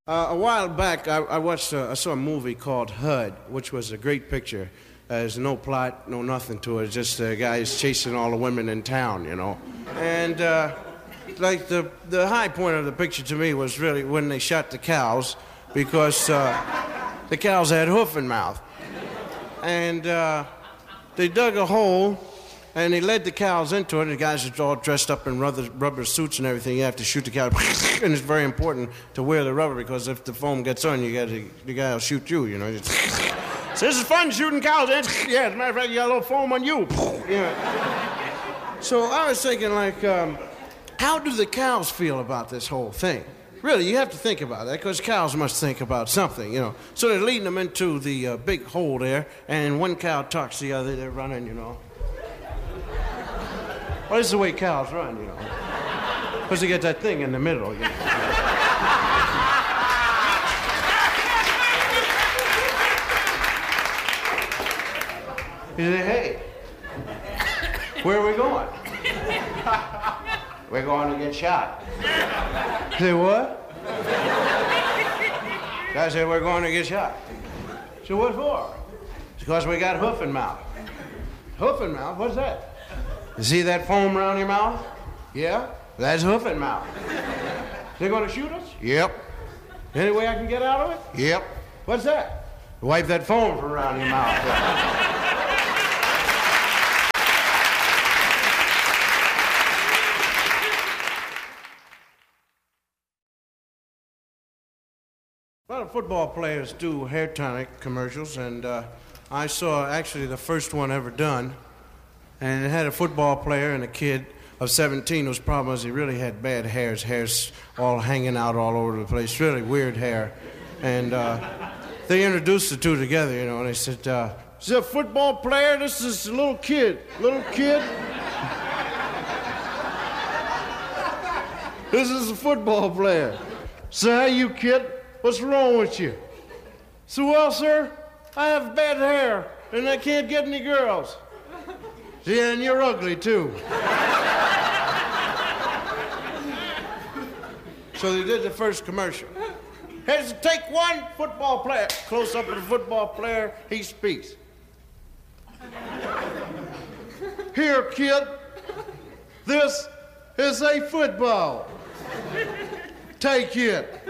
A while back, I saw a movie called HUD, which was a great picture. There's no plot, no nothing to it. It's just guys chasing all the women in town, you know. And like the high point of the picture to me was really when they shot the cows, because the cows had hoof and mouth, and they dug a hole. And they led the cows into it, and the guys are all dressed up in rubber suits and everything. You have to shoot the cow, and it's very important to wear the rubber, because if the foam gets on you, the guy will shoot you, you know. So this is fun shooting cows, eh? Yeah, as a matter of fact, you got a little foam on you. Yeah. So I was thinking, like, how do the cows feel about this whole thing? Really, you have to think about that, because cows must think about something, you know. So they're leading them into the big hole there, and one cow talks to the other. They're running, you know. Well, this is the way cows run, you know. Because they get that thing in the middle, you know. He said, hey, where are we going? We're going to get shot. I said, what? I said, we're going to get shot. So what for? Because we got hoof and mouth. Hoof and mouth? What's that? You see that foam around your mouth? Yeah? That's hoof and mouth. They're going to shoot us? Yep. Any way I can get out of it? Yep. What's that? Wipe that foam from around your mouth. A lot of football players do hair tonic commercials, and I saw actually the first one ever done. And it had a football player and a kid of 17 whose problem was he really had bad hair. His hair's all hanging out all over the place, really weird hair. And they introduced the two together, you know, and they said, is this a football player? This is a little kid. Little kid? This is a football player. So, hey, you kid, what's wrong with you? So, well, sir, I have bad hair, and I can't get any girls. Yeah, and you're ugly, too. So they did the first commercial. Here's take one football player. Close up to the football player, he speaks. Here, kid, this is a football. Take it.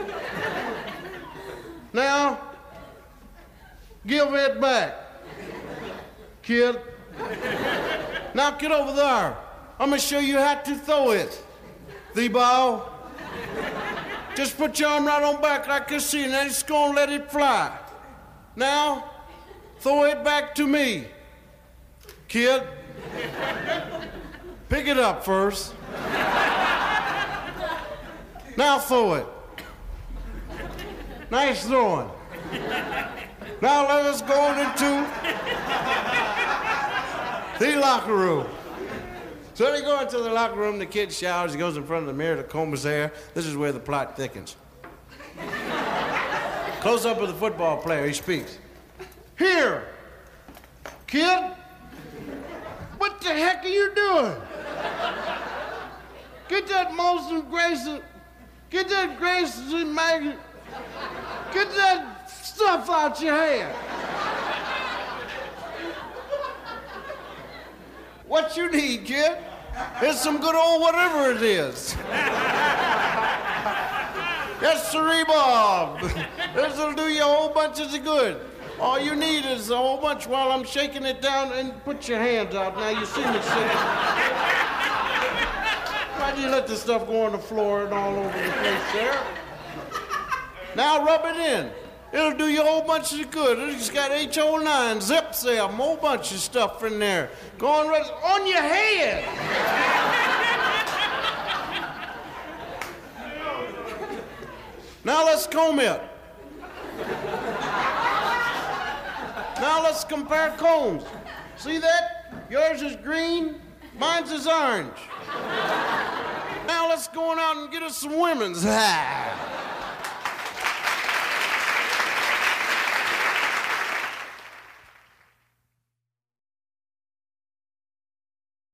Now, give it back, kid. Now get over there. I'm going to show you how to throw it. The ball. Just put your arm right on back like you see, and then just go and let it fly. Now, throw it back to me. Kid, pick it up first. Now throw it. Nice throwing. Now let us go into the locker room. So they go into the locker room, the kid showers, he goes in front of the mirror to comb his hair. This is where the plot thickens. Close up of the football player, he speaks. Here, kid, what the heck are you doing? Get that Molson Gracie, get that Gracie Maggie, get that stuff out your hair. What you need, kid, is some good old whatever it is. Yes, sirree-bob. This'll do you a whole bunch of good. All you need is a whole bunch while I'm shaking it down, and put your hands out. Now, you see me shaking. Why do you let this stuff go on the floor and all over the place there? Now rub it in. It'll do you a whole bunch of good. It's got HO9, zips there, a whole bunch of stuff in there. Go on, rest on your head. Now let's comb it. Now let's compare combs. See that? Yours is green, mine's is orange. Now let's go on out and get us some women's.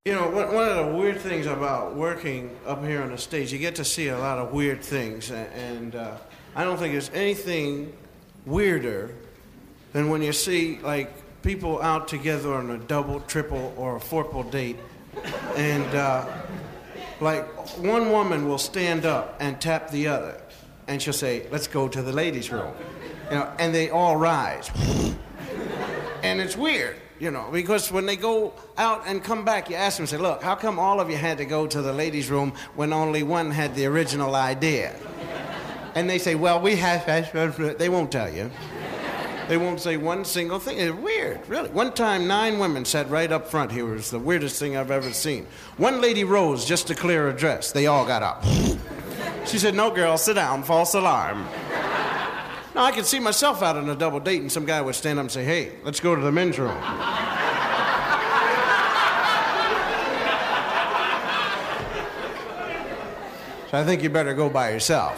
You know, one of the weird things about working up here on the stage, you get to see a lot of weird things, and I don't think there's anything weirder than when you see, like, people out together on a double, triple, or a fourple date, and, like, one woman will stand up and tap the other, and she'll say, let's go to the ladies' room, you know, and they all rise. And it's weird. You know, because when they go out and come back, you ask them, say, look, how come all of you had to go to the ladies' room when only one had the original idea? And they say, well, we have... They won't tell you. They won't say one single thing. It's weird, really. One time, 9 women sat right up front here. It was the weirdest thing I've ever seen. One lady rose just to clear her dress. They all got up. She said, no, girl, sit down, false alarm. Now, I could see myself out on a double date, and some guy would stand up and say, hey, let's go to the men's room. So I think you better go by yourself.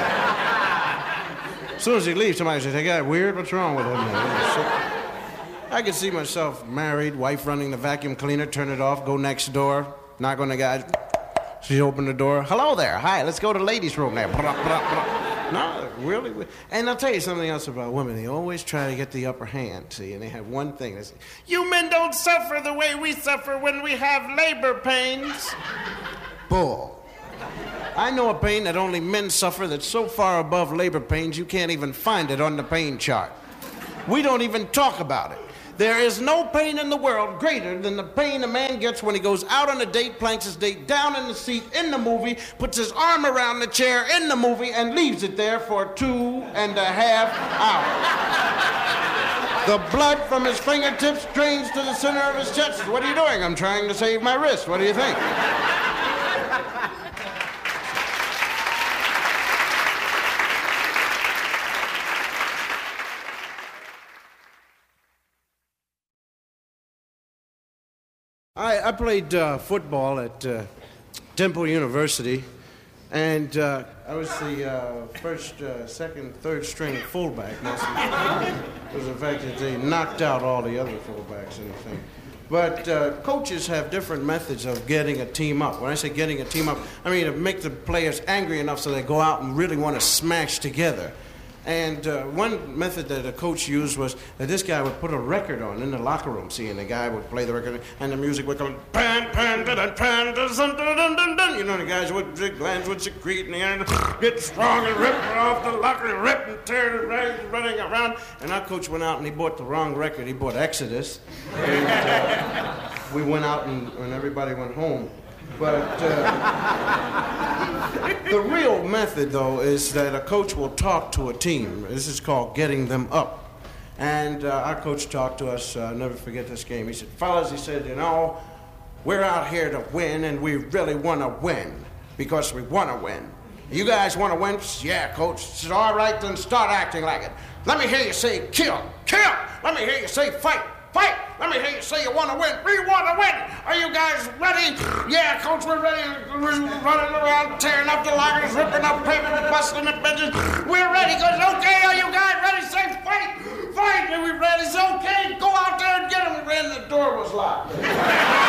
As soon as he leaves, somebody says, hey, guy, weird? What's wrong with him? I could see myself married, wife running the vacuum cleaner, turn it off, go next door, knock on the guy's... She opened the door. Hello there. Hi, let's go to the ladies' room there. No, really. And I'll tell you something else about women. They always try to get the upper hand, see, and they have one thing. They say, you men don't suffer the way we suffer when we have labor pains. Bull. I know a pain that only men suffer that's so far above labor pains you can't even find it on the pain chart. We don't even talk about it. There is no pain in the world greater than the pain a man gets when he goes out on a date, planks his date down in the seat in the movie, puts his arm around the chair in the movie, and leaves it there for 2.5 hours. The blood from his fingertips drains to the center of his chest. What are you doing? I'm trying to save my wrist. What do you think? I played football at Temple University, and I was the first, second, third string fullback. Was the fact that they knocked out all the other fullbacks and everything. But coaches have different methods of getting a team up. When I say getting a team up, I mean to make the players angry enough so they go out and really want to smash together. And one method that a coach used was that this guy would put a record on in the locker room, see, and the guy would play the record, and the music would come, pan, pan, da, pan, da, dun, dun, dun, dun. You know, the guys would, the glands would secrete, and the get strong and rip off the locker, and rip and tear the rags running around. And our coach went out and he bought the wrong record. He bought Exodus. And we went out and everybody went home. But the real method, though, is that a coach will talk to a team. This is called getting them up. And our coach talked to us, I'll never forget this game. He said, fellas, he said, you know, we're out here to win, and we really want to win because we want to win. You guys want to win? Yeah, coach. He said, all right, then start acting like it. Let me hear you say kill, kill. Let me hear you say fight. Fight! Let me hear you say you want to win. We want to win! Are you guys ready? Yeah, coach, we're ready. We're running around, tearing up the lockers, ripping up pavement, busting the benches. We're ready. Goes, okay, are you guys ready? Say fight! Fight! Are we ready? It's okay. Go out there and get him. We ran, the door was locked.